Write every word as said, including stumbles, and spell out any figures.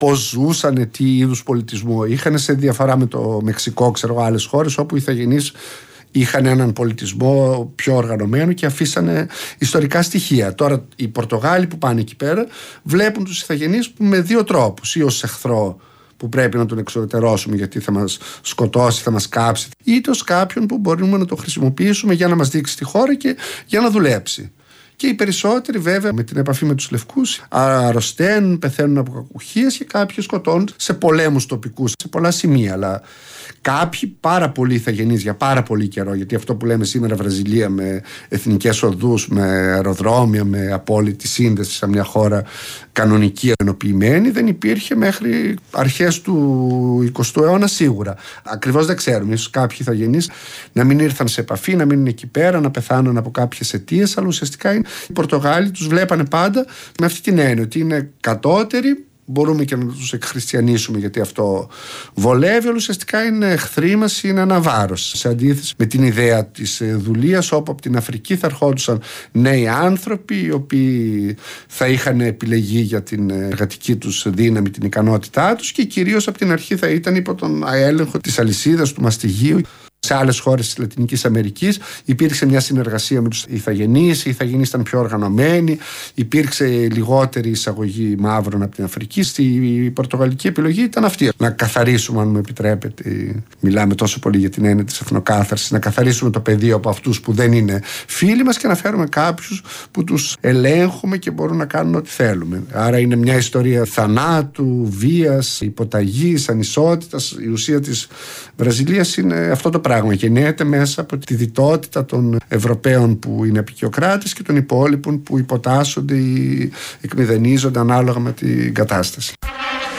πώς ζούσαν, τι είδους πολιτισμό είχαν, σε διαφορά με το Μεξικό, ξέρω, άλλες χώρες όπου οι ηθαγενείς είχαν έναν πολιτισμό πιο οργανωμένο και αφήσανε ιστορικά στοιχεία. Τώρα οι Πορτογάλοι που πάνε εκεί πέρα βλέπουν τους ηθαγενείς με δύο τρόπους: ή ως εχθρό που πρέπει να τον εξωτερώσουμε γιατί θα μας σκοτώσει, θα μας κάψει, είτε ως κάποιον που μπορούμε να το χρησιμοποιήσουμε για να μας δείξει τη χώρα και για να δουλέψει. Και οι περισσότεροι βέβαια με την επαφή με τους λευκούς αρρωσταίνουν, πεθαίνουν από κακουχίες και κάποιοι σκοτώνουν σε πολέμους τοπικούς, σε πολλά σημεία. Αλλά κάποιοι πάρα πολλοί ηθαγενείς για πάρα πολύ καιρό, γιατί αυτό που λέμε σήμερα Βραζιλία με εθνικές οδούς, με αεροδρόμια, με απόλυτη σύνδεση σε μια χώρα κανονική, ενοποιημένη, δεν υπήρχε μέχρι αρχές του εικοστού αιώνα σίγουρα. Ακριβώς δεν ξέρουμε. Ίσως κάποιοι ηθαγενείς να μην ήρθαν σε επαφή, να μείνουν εκεί πέρα, να πεθάνουν από κάποιες αιτίες, αλλά ουσιαστικά οι Πορτογάλοι τους βλέπανε πάντα με αυτή την έννοια ότι είναι κατώτεροι. Μπορούμε και να τους εκχριστιανίσουμε γιατί αυτό βολεύει, αλλά ουσιαστικά είναι εχθροί μας, είναι ένα βάρος. Σε αντίθεση με την ιδέα της δουλείας, όπου από την Αφρική θα ερχόντουσαν νέοι άνθρωποι, οι οποίοι θα είχαν επιλεγεί για την εργατική τους δύναμη, την ικανότητά τους, και κυρίως από την αρχή θα ήταν υπό τον έλεγχο της αλυσίδας, του μαστιγίου. Σε άλλες χώρες της Λατινικής Αμερικής υπήρξε μια συνεργασία με τους ηθαγενείς, οι ηθαγενείς ήταν πιο οργανωμένοι, υπήρξε λιγότερη εισαγωγή μαύρων από την Αφρική. Στη πορτογαλική επιλογή ήταν αυτή. Να καθαρίσουμε, αν μου επιτρέπετε, μιλάμε τόσο πολύ για την έννοια της εθνοκάθαρσης, να καθαρίσουμε το πεδίο από αυτούς που δεν είναι φίλοι μας και να φέρουμε κάποιους που τους ελέγχουμε και μπορούν να κάνουν ό,τι θέλουμε. Άρα είναι μια ιστορία θανάτου, βίας, υποταγής, ανισότητας. Η ουσία της Βραζιλίας είναι αυτό το πράγμα. Γεννιέται μέσα από τη διτότητα των Ευρωπαίων που είναι αποικιοκράτες και των υπόλοιπων που υποτάσσονται ή εκμηδενίζονται ανάλογα με την κατάσταση.